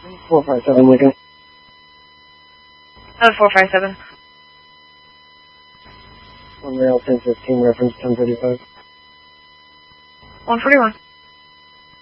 457 Lincoln. 457. On rail 1015, reference 1035. 141.